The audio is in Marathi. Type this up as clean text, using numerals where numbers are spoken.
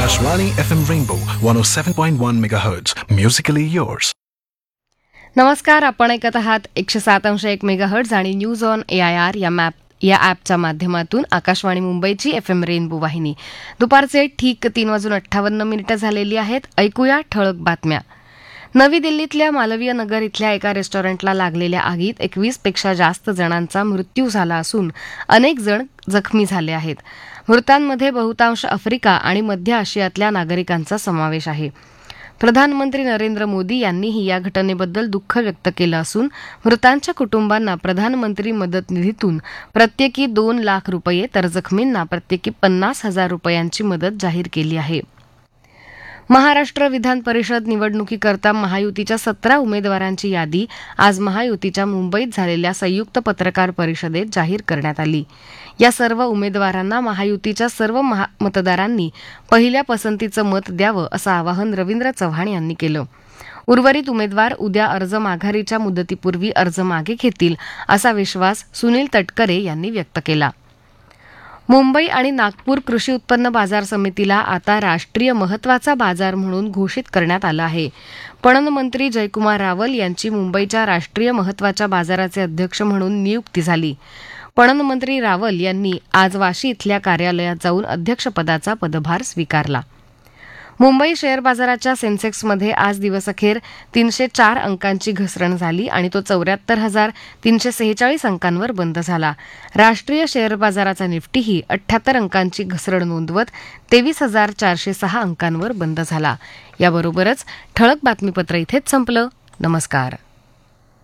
Akashvani FM Rainbow 107.1 MHz. Musically yours. नमस्कार, आपण ऐकत आहात 107.1 मेगाहर्ट्झ आणि न्यूज ऑन AIR या ॲपच्या माध्यमातून आकाशवाणी मुंबईची FM रेनबो वाहिनी. दुपारचे ठीक 3:58 झालेली आहेत. ऐकूया ठळक बातम्या. नवी दिल्लीतल्या मालवीय नगर इथल्या एका रेस्टॉरंटला लागलेल्या आगीत 21 पेक्षा जास्त जणांचा मृत्यू झाला असून अनेक जण जखमी झाले आहेत. मृतांमध्ये बहुतांश आफ्रिका आणि मध्य आशियातल्या नागरिकांचा समावेश आहे. प्रधानमंत्री नरेंद्र मोदी यांनीही या घटनेबद्दल दुःख व्यक्त केलं असून मृतांच्या कुटुंबांना प्रधानमंत्री मदत निधीतून प्रत्येकी 2 लाख रुपये तर जखमींना प्रत्येकी 50,000 रुपयांची मदत जाहीर केली आहे. महाराष्ट्र विधान परिषद निवडणुकीकरता महायुतीच्या 17 उमेदवारांची यादी आज महायुतीच्या मुंबईत झालेल्या संयुक्त पत्रकार परिषदेत जाहीर करण्यात आली. या सर्व उमेदवारांना महायुतीच्या सर्व मतदारांनी पहिल्या पसंतीचं मत द्यावं असं आवाहन रवींद्र चव्हाण यांनी केलं. उर्वरित उमेदवार उद्या अर्ज माघारीच्या मुदतीपूर्वी अर्ज मागे घेतील असा विश्वास सुनील तटकरे यांनी व्यक्त केला. मुंबई आणि नागपूर कृषी उत्पन्न बाजार समितीला आता राष्ट्रीय महत्वाचा बाजार म्हणून घोषित करण्यात आलं आहे. पणन मंत्री जयकुमार रावल यांची मुंबईच्या राष्ट्रीय महत्वाच्या बाजाराचे अध्यक्ष म्हणून नियुक्ती झाली. पणन मंत्री रावल यांनी आज वाशी इथल्या कार्यालयात जाऊन अध्यक्षपदाचा पदभार स्वीकारला. मुंबई शेअर बाजाराच्या सेन्सेक्समध्ये आज दिवसअखेर 304 अंकांची घसरण झाली आणि तो 74,346 अंकांवर बंद झाला. राष्ट्रीय शेअर बाजाराचा निफ्टीही 78 अंकांची घसरण नोंदवत 23,406 अंकांवर बंद झाला. याबरोबरच ठळक बातमीपत्र इथेच संपलं. नमस्कार.